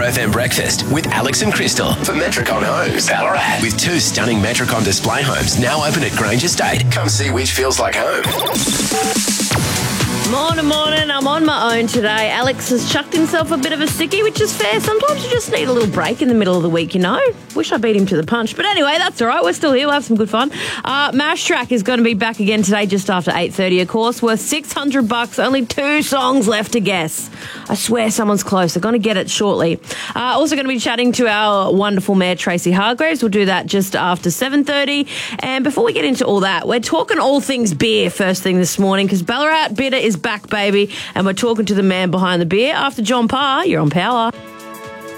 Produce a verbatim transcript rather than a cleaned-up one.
F M Breakfast with Alex and Crystal for Metricon Homes, Ballarat. With two stunning Metricon display homes now open at Grange Estate. Come see which feels like home. Morning, morning. I'm on my own today. Alex has chucked himself a bit of a sickie, which is fair. Sometimes you just need a little break in the middle of the week, you know. Wish I beat him to the punch. But anyway, that's all right. We're still here. We'll have some good fun. Uh, Mash Track is going to be back again today just after eight thirty, of course. Worth six hundred bucks. Only two songs left to guess. I swear someone's close. They're going to get it shortly. Uh, also going to be chatting to our wonderful Mayor, Tracy Hargraves. We'll do that just after seven thirty. And before we get into all that, we're talking all things beer first thing this morning because Ballarat Bitter is back, baby, and we're talking to the man behind the beer. After John Parr, you're on Power.